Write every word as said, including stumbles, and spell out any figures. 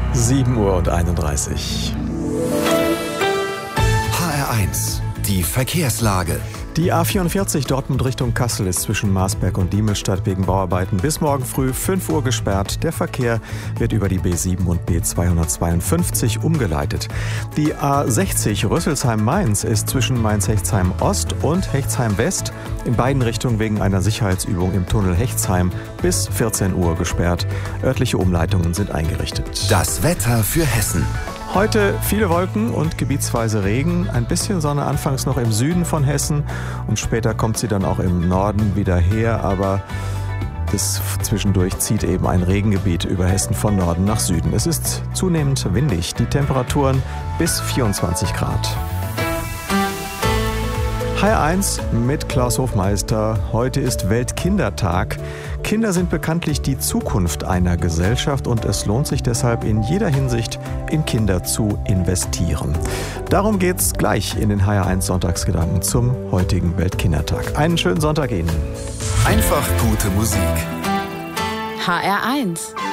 sieben Uhr einunddreißig. H R eins, die Verkehrslage. Die A vierundvierzig Dortmund Richtung Kassel ist zwischen Marsberg und Diemelstadt wegen Bauarbeiten bis morgen früh fünf Uhr gesperrt. Der Verkehr wird über die B sieben und B zweihundertzweiundfünfzig umgeleitet. Die A sechzig Rüsselsheim-Mainz ist zwischen Mainz-Hechtsheim-Ost und Hechtsheim-West in beiden Richtungen wegen einer Sicherheitsübung im Tunnel Hechtsheim bis vierzehn Uhr gesperrt. Örtliche Umleitungen sind eingerichtet. Das Wetter für Hessen. Heute viele Wolken und gebietsweise Regen, ein bisschen Sonne anfangs noch im Süden von Hessen und später kommt sie dann auch im Norden wieder her, aber das zwischendurch zieht eben ein Regengebiet über Hessen von Norden nach Süden. Es ist zunehmend windig, die Temperaturen bis vierundzwanzig Grad. H R eins mit Klaus Hofmeister. Heute ist Weltkindertag. Kinder sind bekanntlich die Zukunft einer Gesellschaft und es lohnt sich deshalb in jeder Hinsicht, in Kinder zu investieren. Darum geht's gleich in den H R eins Sonntagsgedanken zum heutigen Weltkindertag. Einen schönen Sonntag Ihnen. Einfach gute Musik. H R eins